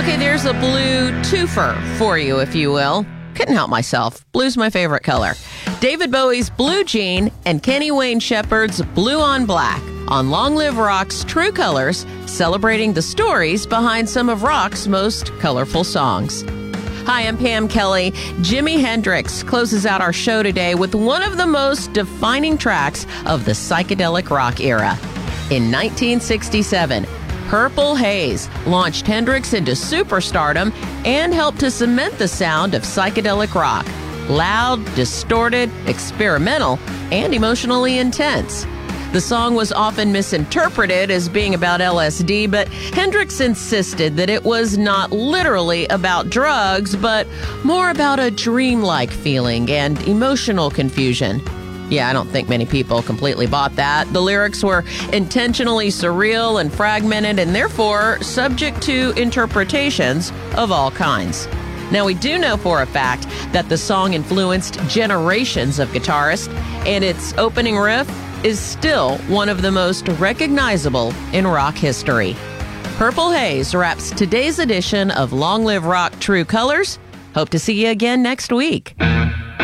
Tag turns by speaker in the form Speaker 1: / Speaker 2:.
Speaker 1: Okay, there's a blue twofer for you, if you will. Couldn't help myself. Blue's my favorite color. David Bowie's Blue Jean and Kenny Wayne Shepherd's Blue on Black on Long Live Rock's True Colors, celebrating the stories behind some of rock's most colorful songs. Hi, I'm Pam Kelly. Jimi Hendrix closes out our show today with one of the most defining tracks of the psychedelic rock era. In 1967, Purple Haze launched Hendrix into superstardom and helped to cement the sound of psychedelic rock. Loud, distorted, experimental, and emotionally intense. The song was often misinterpreted as being about LSD, but Hendrix insisted that it was not literally about drugs, but more about a dreamlike feeling and emotional confusion. Yeah, I don't think many people completely bought that. The lyrics were intentionally surreal and fragmented and therefore subject to interpretations of all kinds. Now, we do know for a fact that the song influenced generations of guitarists, and its opening riff is still one of the most recognizable in rock history. Purple Haze wraps today's edition of Long Live Rock True Colors. Hope to see you again next week.